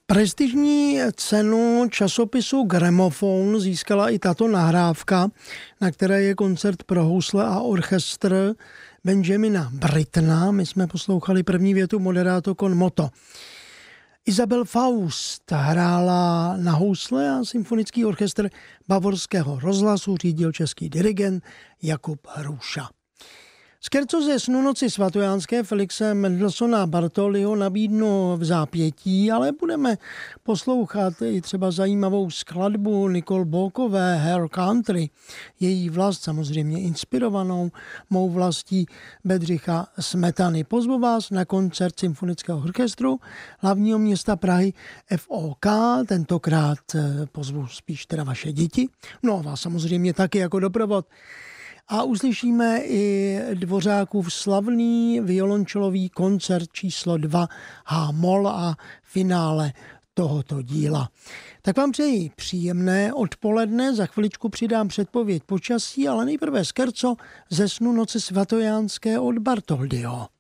Prestižní cenu časopisu Gramophone získala i tato nahrávka, na které je koncert pro housle a orchestr Benjamina Brittona. My jsme poslouchali první větu Moderato con moto. Isabel Faust hrála na housle a symfonický orchestr Bavorského rozhlasu řídil český dirigent Jakub Hruša. Scherzo ze Snu noci svatojánské Felixe Mendelssohna Bartoliho nabídnu v zápětí, ale budeme poslouchat i třeba zajímavou skladbu Nicole Bokové Her Country, její vlast samozřejmě inspirovanou mou vlastí Bedřicha Smetany. Pozvu vás na koncert symfonického orchestru hlavního města Prahy FOK, tentokrát pozvu spíš teda vaše děti, no a vás samozřejmě taky jako doprovod. A uslyšíme i Dvořákův slavný violončelový koncert číslo 2 H-moll a finále tohoto díla. Tak vám přeji příjemné odpoledne, za chviličku přidám předpověď počasí, ale nejprve scherzo ze Snu noci svatojánské od Bartoldyho.